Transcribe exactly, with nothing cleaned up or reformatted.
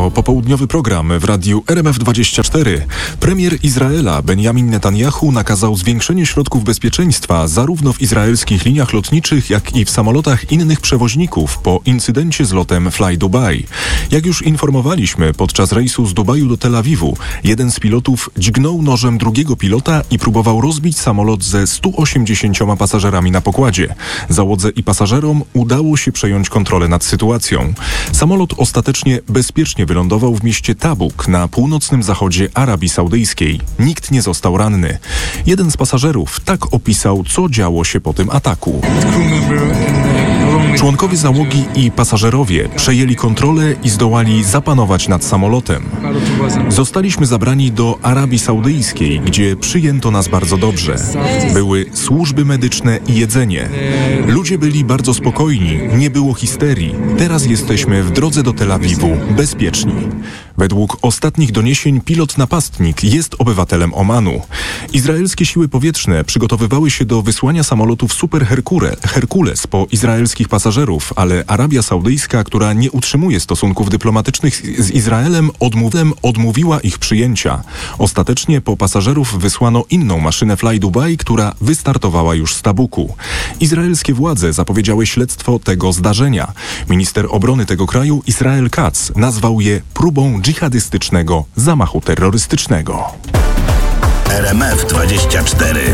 To popołudniowy program w radiu R M F dwadzieścia cztery. Premier Izraela Benjamin Netanyahu nakazał zwiększenie środków bezpieczeństwa zarówno w izraelskich liniach lotniczych, jak i w samolotach innych przewoźników po incydencie z lotem Fly Dubai. Jak już informowaliśmy, podczas rejsu z Dubaju do Tel Awiwu jeden z pilotów dźgnął nożem drugiego pilota i próbował rozbić samolot ze stu osiemdziesięcioma pasażerami na pokładzie. Załodze i pasażerom udało się przejąć kontrolę nad sytuacją. Samolot ostatecznie bezpiecznie wylądował w mieście Tabuk na północnym zachodzie Arabii Saudyjskiej. Nikt nie został ranny. Jeden z pasażerów tak opisał, co działo się po tym ataku. Członkowie załogi i pasażerowie przejęli kontrolę i zdołali zapanować nad samolotem. Zostaliśmy zabrani do Arabii Saudyjskiej, gdzie przyjęto nas bardzo dobrze. Były służby medyczne i jedzenie. Ludzie byli bardzo spokojni, nie było histerii. Teraz jesteśmy w drodze do Tel Awiwu, bezpieczni. Według ostatnich doniesień pilot napastnik jest obywatelem Omanu. Izraelskie siły powietrzne przygotowywały się do wysłania samolotów Super Hercule, Herkules po izraelskich pasażerów, ale Arabia Saudyjska, która nie utrzymuje stosunków dyplomatycznych z Izraelem, odmówem odmówiła ich przyjęcia. Ostatecznie po pasażerów wysłano inną maszynę Fly Dubai, która wystartowała już z Tabuku. Izraelskie władze zapowiedziały śledztwo tego zdarzenia. Minister obrony tego kraju, Israel Katz, nazwał je próbą dżihadystycznego zamachu terrorystycznego. R M F dwadzieścia cztery.